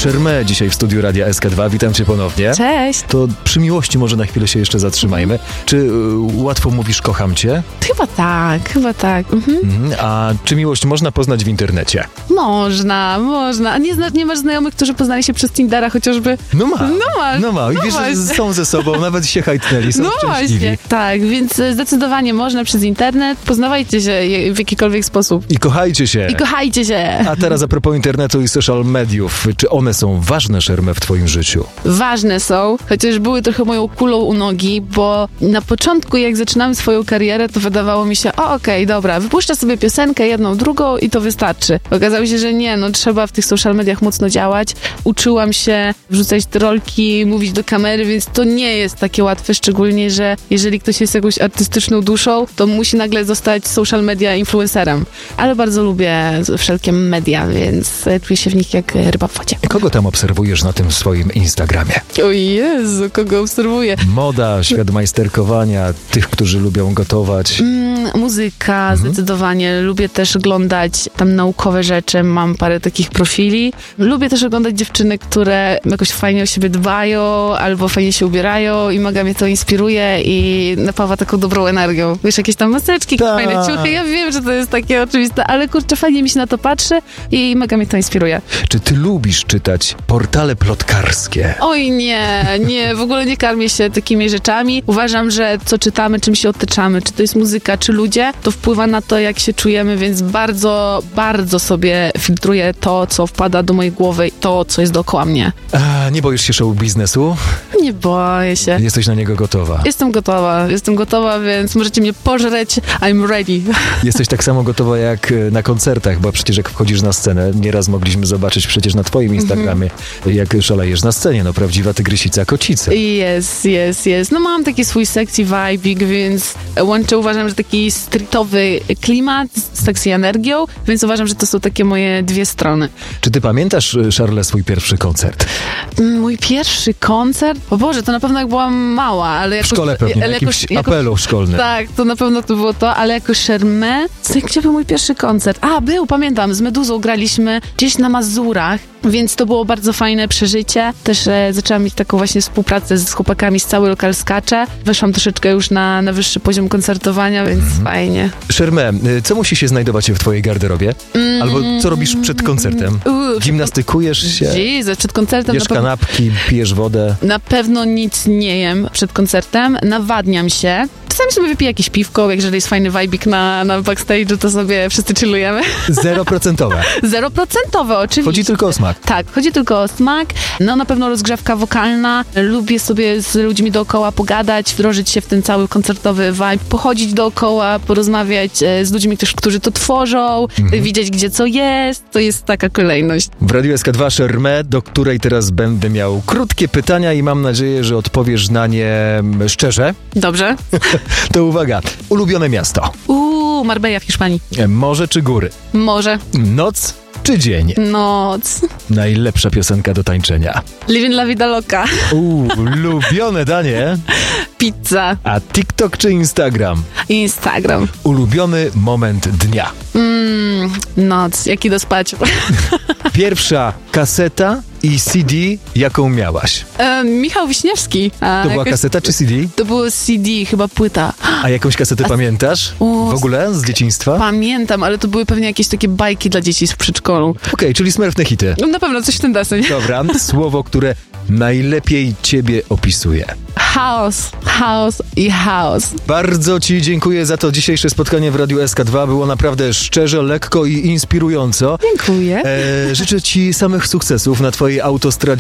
Shermé dzisiaj w studiu Radia SK2. Witam cię ponownie. Cześć. To przy miłości może na chwilę się jeszcze zatrzymajmy. Czy łatwo mówisz kocham cię? Chyba tak. A czy miłość można poznać w internecie? Można. A nie masz znajomych, którzy poznali się przez Tindera chociażby? No ma. I wiesz, że są ze sobą, nawet się hajtnęli, są szczęśliwi. Właśnie. Tak, więc zdecydowanie można przez internet. Poznawajcie się w jakikolwiek sposób. I kochajcie się. A teraz a propos internetu i social mediów. Czy one są ważne, Shermé, w twoim życiu? Ważne są, chociaż były trochę moją kulą u nogi, bo na początku, jak zaczynałem swoją karierę, to wydawało mi się, okej, dobra, wypuszczę sobie piosenkę, jedną, drugą i to wystarczy. Okazało się, że nie, trzeba w tych social mediach mocno działać. Uczyłam się wrzucać te rolki, mówić do kamery, więc to nie jest takie łatwe, szczególnie, że jeżeli ktoś jest jakąś artystyczną duszą, to musi nagle zostać social media influencerem. Ale bardzo lubię wszelkie media, więc czuję się w nich jak ryba w wodzie. Kogo tam obserwujesz na tym swoim Instagramie? O Jezu, kogo obserwuję? Moda, świat majsterkowania, tych, którzy lubią gotować. Muzyka, zdecydowanie. Lubię też oglądać tam naukowe rzeczy, mam parę takich profili. Lubię też oglądać dziewczyny, które jakoś fajnie o siebie dbają, albo fajnie się ubierają i mega mnie to inspiruje i napawa taką dobrą energią. Wiesz, jakieś tam maseczki, fajne ciuchy, ja wiem, że to jest takie oczywiste, ale kurczę, fajnie mi się na to patrzy i mega mnie to inspiruje. Czy ty lubisz czytać portale plotkarskie? Oj nie, w ogóle nie karmię się takimi rzeczami. Uważam, że co czytamy, czym się otaczamy, czy to jest muzyka, czy ludzie, to wpływa na to, jak się czujemy, więc bardzo, bardzo sobie filtruję to, co wpada do mojej głowy, to, co jest dookoła mnie. A nie boisz się show biznesu? Nie boję się. Jesteś na niego gotowa? Jestem gotowa, więc możecie mnie pożreć. I'm ready. Jesteś tak samo gotowa jak na koncertach, bo przecież jak wchodzisz na scenę, nieraz mogliśmy zobaczyć przecież na twoim Instagramie, jak szalejesz na scenie, prawdziwa tygrysica kocica. Jest. Mam taki swój sexy vibe, więc uważam, że taki streetowy klimat z sexy energią, więc uważam, że to są takie moje dwie strony. Czy ty pamiętasz, Charlotte, swój pierwszy koncert? Mój pierwszy koncert? O Boże, to na pewno jak byłam mała, ale w szkole pewnie, na jakimś apelu szkolnym. Tak, to na pewno to było to, ale jako Shermé, gdzie był mój pierwszy koncert? Pamiętam, z Meduzą graliśmy gdzieś na Mazurach, więc to było bardzo fajne przeżycie. Też zaczęłam mieć taką właśnie współpracę z chłopakami z Cały Lokal Skacze. Weszłam troszeczkę już na wyższy poziom koncertowania, więc fajnie. Shermé, co musi się znajdować w twojej garderobie? Albo co robisz przed koncertem? Gimnastykujesz się? Przed koncertem jesz kanapki, pijesz wodę? Na pewno nic nie jem przed koncertem. Nawadniam się. Czasami sobie wypiję jakieś piwko, jeżeli jest fajny vibik na backstage'u, to sobie wszyscy chillujemy. 0%. 0% oczywiście. Chodzi tylko o smak. Tak, chodzi tylko o smak. Na pewno rozgrzewka wokalna. Lubię sobie z ludźmi dookoła pogadać, wdrożyć się w ten cały koncertowy vibe, pochodzić dookoła, porozmawiać z ludźmi też, którzy to tworzą, widzieć gdzie co jest. To jest taka kolejność. W Radiu SK2 Shermé, do której teraz będę miał krótkie pytania i mam nadzieję, że odpowiesz na nie szczerze. Dobrze. To uwaga, ulubione miasto? Marbella w Hiszpanii. Morze czy góry? Morze. Noc czy dzień? Noc. Najlepsza piosenka do tańczenia? Living la vida loca. Ulubione danie? Pizza. A TikTok czy Instagram? Instagram. Ulubiony moment dnia? Noc. Jak idę spać. Pierwsza kaseta i CD, jaką miałaś? Michał Wiśniewski. To była kaseta czy CD? To było CD, chyba płyta. A jakąś kasetę pamiętasz? W ogóle z dzieciństwa? Pamiętam, ale to były pewnie jakieś takie bajki dla dzieci w przedszkolu. Okej, czyli smurfne hity. Na pewno coś w tym deseń. Dobra, słowo, które najlepiej ciebie opisuje. Chaos i chaos. Bardzo ci dziękuję za to dzisiejsze spotkanie w Radiu SK2. Było naprawdę szczerze, lekko i inspirująco. Dziękuję. Życzę ci samych sukcesów na twojej autostradzie